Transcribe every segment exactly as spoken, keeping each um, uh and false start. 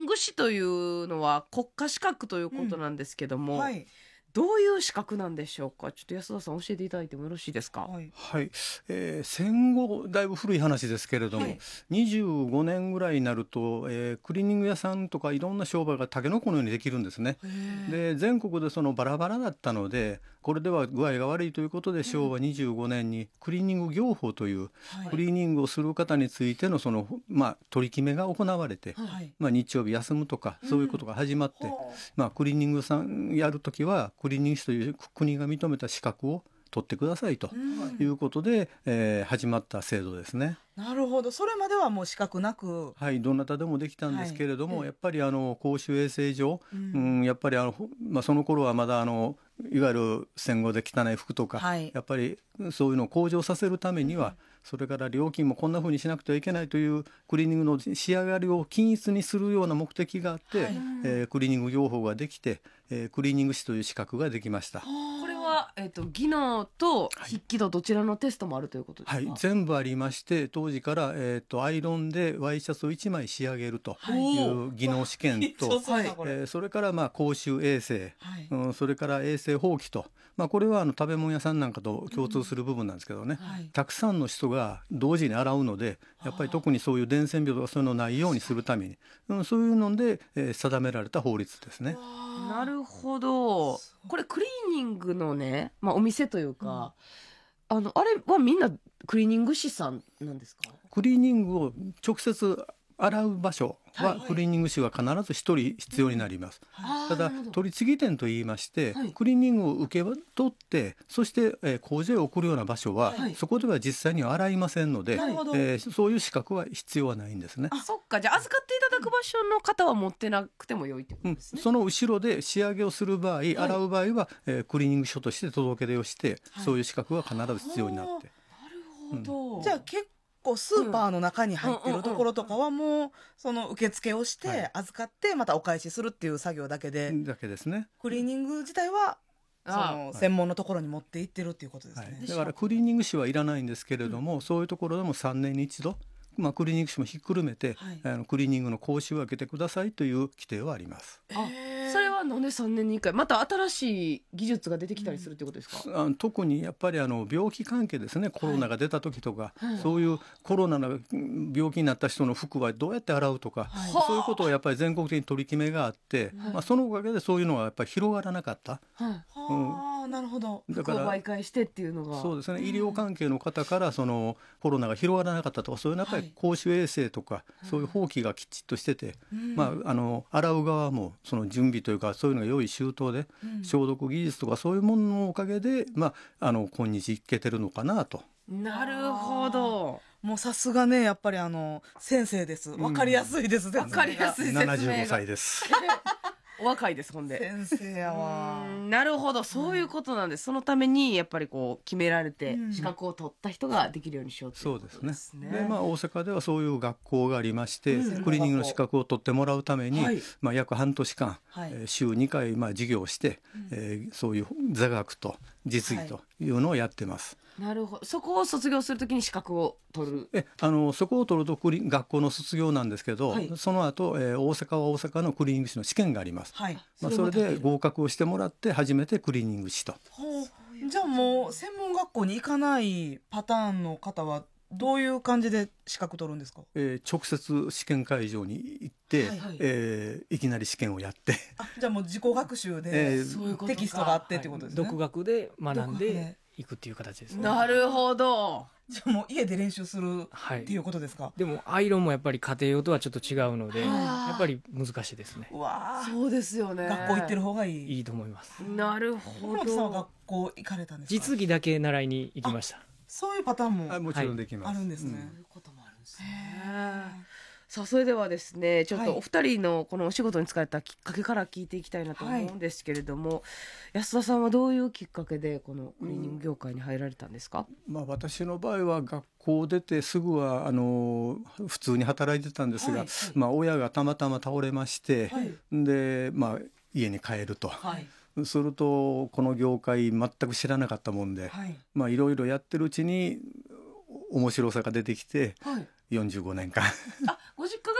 グ士というのは国家資格ということなんですけども、 はい、 どういう資格なんでしょうか。ちょっと安田さん教えていただいてもよろしいですか。 はい、 はい、えー戦後だいぶ古い話ですけれども、 はい、 にじゅうごねんぐらいになると、えークリーニング屋さんとかいろんな商売がタケノコのようにできるんですね。で全国でそのバラバラだったので、これでは具合が悪いということで、昭和にじゅうごねんにクリーニング業法というクリーニングをする方についてのその、まあ、取り決めが行われて、 はい、 まあ、日曜日休むとかそういうことが始まって、 うんまあ、クリーニングさんやるときはクリーニング士という国が認めた資格を取ってくださいということで、えー始まった制度ですね。 なるほど。それまではもう資格なく、 はい、どなたでもできたんですけれども、 はいやっぱりあの公衆衛生上、 ううんんやっぱりあの、まあ、その頃はまだあのいわゆる戦後で汚い服とか、 はいやっぱりそういうのを向上させるためには、それから料金もこんな風にしなくてはいけないというクリーニングの仕上がりを均一にするような目的があって、 はいえークリーニング業法ができて、えークリーニング士という資格ができました。 これは、えっと技能と筆記とどちらのテストもあるということですか。 はい、全部ありまして、当時から、えー、とアイロンでワイシャツをいちまい仕上げるという技能試験緊張と、 するなこれえーそれからまあ公衆衛生、 はいうん、それから衛生法規と、まあ、これはあの食べ物屋さんなんかと共通する部分なんですけどね、 はいたくさんの人が同時に洗うので、やっぱり特にそういう伝染病とかそういうのないようにするために、うん、そういうので、えー定められた法律ですね。 なるほど。これクリーニングのね、まあ、お店というか、あのあれはみんなクリーニング師さんなんですか。 クリーニングを直接洗う場所は、 はいクリーニング士は必ず一人必要になります。ただ取り次ぎ店といいまして、 はいクリーニングを受け取ってそして、えー工場へ送るような場所は、 はいそこでは実際には洗いませんので、 なるほどえーそういう資格は必要はないんですね。 あ、そっか。じゃあ預かっていただく場所の方は持ってなくても良いってこうん、 とですね。 その後ろで仕上げをする場合、洗う場合は、えークリーニング書として届け出をして、そういう資格は必ず必要になって、 なるほど。 じゃあ結構スーパーの中に入ってるところとかはもうその受付をしはいて預かってまたお返しするっていう作業だけで、 だけですね。 クリーニング自体はそあの専門のところに持って行ってるっていうことですはね。 い、だからクリーニング士はいらないんですけれども、そういうところでもさんねんに一度、まあ、クリーニング士もひっくるめて、 はいあのクリーニングの講習を受けてくださいという規定はあります。 あ、それはなんでさんねんにいっかいまた新しい技術が出てきたりするってことですか。 あの特にやっぱりあの病気関係ですね。コロナが出た時とか、 はいそういうコロナの病気になった人の服はどうやって洗うとか、 はいそういうことをやっぱり全国的に取り決めがあって、まあ、そのおかげでそういうのはやっぱり広がらなかった。 はい。 はあ、なるほど。 だから服を媒介してっていうのが。 そうですね、医療関係の方からそのコロナが広がらなかったとか、そういうのはやっぱり公衆衛生とか、そういう法規がきちっとしてて、まあ、あの洗う側もその準備というかそういうのが用意周到で、消毒技術とかそういうもののおかげで、まあ、あの今日いけてるのかなと。 なるほど。 もうさすがねやっぱりあの先生です。わかりやすいです。 わかりやすい説明が。 ななじゅうごさいですお若いですほんで。 先生やわ。 うんなるほど、そういうことなんです。そのためにやっぱりこう決められてうん資格を取った人ができるようにしようといそううことですね。 ですね。 で、まあ、大阪ではそういう学校がありまして、 うんクリーニングの資格を取ってもらうために、 はいまあ、約半年間、 はいえー週にかい、まあ、授業をして、えーそういう座学と実技というのをやってます。 なるほど。そこを卒業するときに資格を取る。 えあのそこを取るとクリ学校の卒業なんですけど、 はいその後、えー大阪は大阪のクリーニング士の試験があります。 はい。 まあ、それで合格をしてもらって初めてクリーニング士と。 ほうじゃあもう専門学校に行かないパターンの方はどういう感じで資格取るんですか。 えー直接試験会場に行って、 はいはいえーいきなり試験をやってあじゃあもう自己学習えでーそういうことかテキストがあってってことですね。 独学で学ん独学ででいくっていう形ですね。 なるほど。 じゃあもう家で練習するはいっていうことですか。 でもアイロンもやっぱり家庭用とはちょっと違うので、 あーやっぱり難しいですね。 うわーそうですよね。 学校行ってる方がいい。 いいと思います。 なるほ本さんはど学。校行かれたんですか。 実技だけ習いに行きました。 そういうパターンもあもちろんできます。 あるんですね。 そういうこともあるんですね。さあそれではですね、ちょっとお二人のこのお仕事に就かれたきっかけから聞いていきたいなと思うんですけれども、安田さんはどういうきっかけでこのクリーニング業界に入られたんですか。 まあ、私の場合は学校出てすぐはあの普通に働いてたんですが、 はいまあ、親がたまたま倒れまして、 はいで、まあ、家に帰ると、 はいするとこの業界全く知らなかったもんで、 はいまあ、いろいろやってるうちに面白さが出てきてはい。 よんじゅうごねんかんあ、ご実家が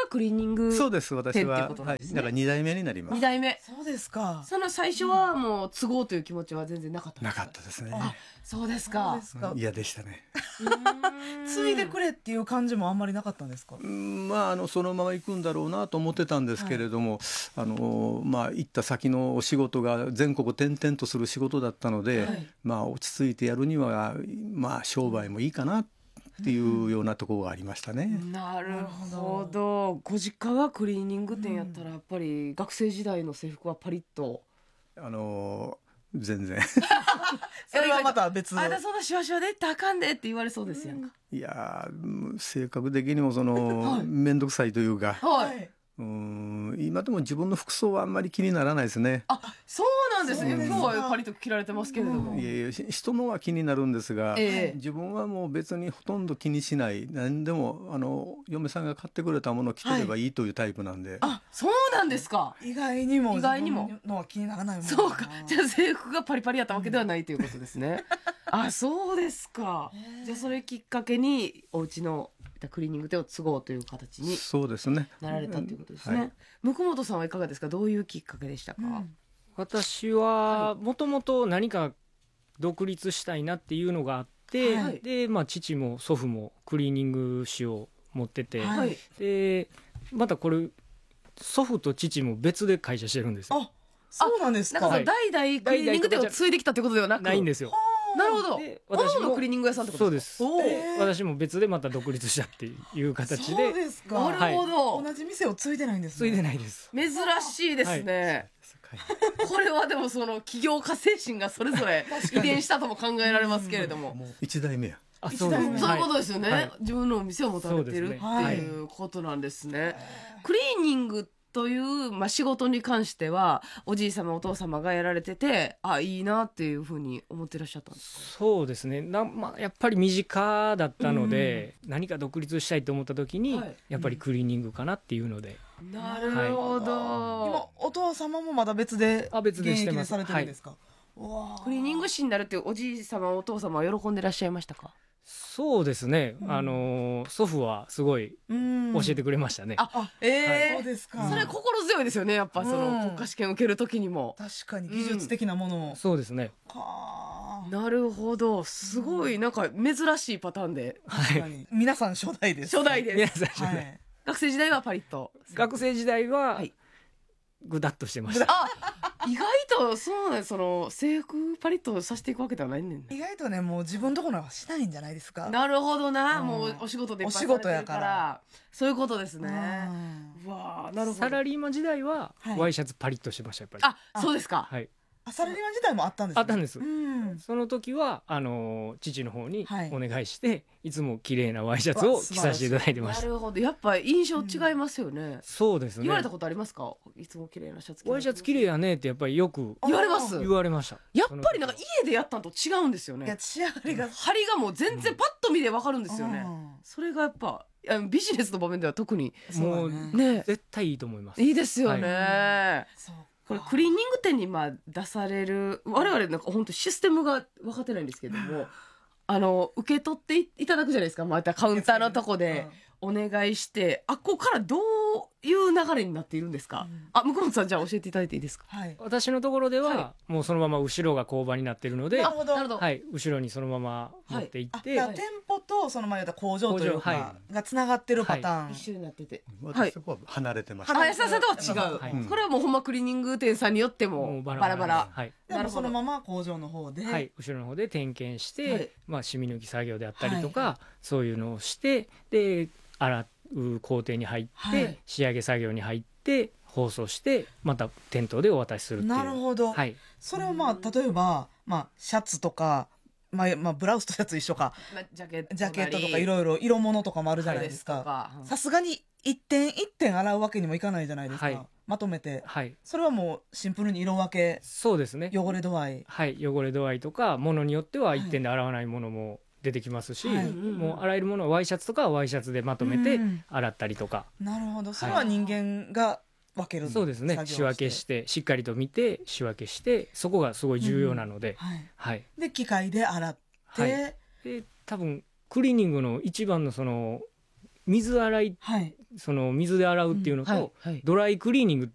クリーニングそうです私店っていうは、はい、 ことなんですねだからに代目になります。 に代目。 そうですか。 その最初はもう都合という気持ちは全然なかったんですか？ なかったですね。 あ、そうですそうかで。すかうん嫌でしたね。 継いでくれっていう感じもあんまりなかったんですか？ うんまあ、あのそのまま行くんだろうなと思ってたんですけれども、あのまあ、行った先のお仕事が全国転々とする仕事だったので、 はいまあ、落ち着いてやるには、まあ、商売もいいかなっていうようなところがありましたね。 なるほど。ご実家がクリーニング店やったらやっぱり学生時代の制服はパリッと。 あの全然それはまた別の。 あんたそんなシワシワで行ったらあかんでって言われそうですやんか。 いやー性格的にもその、 はい面倒くさいというか、 はい。 い。 うん今でも自分の服装はあんまり気にならないですね。 あ、そうなんですね。 そうです今日はパリッと着られてますけれども。 うんいやいやし人のは気になるんですが、 ええ自分はもう別にほとんど気にしない何でもあの嫁さんが買ってくれたものを着てればいいというタイプなんで、 あ、そうなんですか。 意外にも意外にも自分のは気にならないもんな。 そうか。じゃあ制服がパリパリやったわけではないということですね。あ、そうですか。じゃあそれきっかけにお家のクリーニング店を継ごうという形にそうですね。 なられたということですね。 はい向本さんはいかがですか。どういうきっかけでしたか。 うん私はもともと何か独立したいなっていうのがあって、 はいで、まあ、父も祖父もクリーニング師を持ってて、 はいはい。 でまたこれ祖父と父も別で会社してるんですよ。 あ、そうなんですか。 なんかそのはい代々クリーニング店を継いできたということではなく。 ないんですよ。 なるほど。 で私私ものクリーニング屋さんってことそうです。 ですか。おーで私も別でまた独立したっていう形そうでですか。 なるほど。 同じ店を継いでないんです継いでね。 ないです。 珍しいですね。 はいこれはでもその起業家精神がそれぞれ遺伝したとも考えられますけれども。 もう一代目や。 あ、 そうですねそういうことでですよね、 はい自分のお店を持たれてるってそうですねいうことなんですね。クリーニングという、まあ、仕事に関してはおじい様お父様がやられてて、あ、いいなっていうふうに思ってらっしゃったんですか。 そうですねな、まあ、やっぱり身近だったので、何か独立したいと思った時に、 はいやっぱりクリーニングかなっていうので、 なるほど、 今お父様もまだ別であ別でしてます現役でされてるんですか。うわークリーニング師になるっていうおじい様お父様は喜んでらっしゃいましたか。 そうですね、 うんあの祖父はすごいうん教えてくれましたね。 あ、 あえーそうですか。 それ心強いですよね。やっぱそのうん国家試験受ける時にも。 確かに技術的なものも。 そうですね。 はあ。 なるほど、すごいなんか珍しいパターンで。 確かに皆さん初代です。 初代です。 皆さん、 はい。 学生時代はパリッと。 学生時代ははいぐだっとしてました。 あ、意外とそうね、その制服パリッとさせていくわけではないねんね。 意外とねもう自分ところはしないんじゃないですか。 なるほどな、 うんもうお仕事でいっぱいお仕事やされてるからからそういうことですうね。 んうわあ、なるほど。 サラリーマン時代ははいワイシャツパリッとしてましたやっぱり。 あ、そうですか。 はい。 あサラリーマン時代もあったんですね。 あったんですうん。 その時はあの父の方にはいお願いして、い、つも綺麗なワイシャツを着させていただいてました。 なるほど、やっぱ印象違いますよね。 そうですね。 言われたことありますか。いつも綺麗なシャツ着らワイシャツ綺麗やねってやっぱりよく言われます。 言われました。 やっぱりなんか家でやったんと違うんですよいやね。 仕上がりが。 張りがもう全然パッと見でわかるんですよね。 うんそれがやっぱあのビジネスの場面では特にもうそうだねね、 絶対いいと思います。 いいですよね。 そうかこれクリーニング店にまあ出される我々なんか本当システムが分かってないんですけども、あの受け取っていただくじゃないですか。またカウンターのとこでお願いして、あっこからどういう流れになっているんですか。 うんあ、向本さんじゃあ教えていただいていいですか。 はい。 私のところでは、 はもうそのまま後ろが工場になってるので、はなるほど。 なるほど。 い、後ろにそのまま持っていって、 あだから店舗とその前言った工場という工場かはがつながってるパターン。 一緒になってて。はい私そこは離れてました。 あ、安田さんとは違う。 はいうんこれはもうほんまクリーニング店さんによってももうバラバラ。 はい、 でもそのまま工場の方で。 はい、後ろの方で点検して、 はいまあ染み抜き作業であったりとか、 はそういうのをしてで洗う工程に入って、 はい仕上げ作業に入って包装してまた店頭でお渡しするっていう。 なるほど。 はい、 それをまあ例えばまあシャツとかまあまあブラウスとシャツ一緒か。 まあジャケットなりジャケットとかいろいろ色物とかもあるじゃないですか。 か。 さすがに一点一点洗うわけにもいかないじゃないですか。 はいまとめて。 はい、 それはもうシンプルに色分け、 そうですね。 汚れ度合い。 はい、汚れ度合いとかものによっては一点で洗わないものも出てきますし、 はいもう洗えるものはワイシャツとかはワイシャツでまとめてうん洗ったりとか、 なるほど。それは人間が分けるんだそうですね。 作業を仕分けしてしっかりと見て仕分けしてそこがすごい重要なので、 はい。 はい。 で機械で洗って、 はいで多分クリーニングの一番のその水洗い、 はいその水で洗うっていうのと、 はいはいドライクリーニングって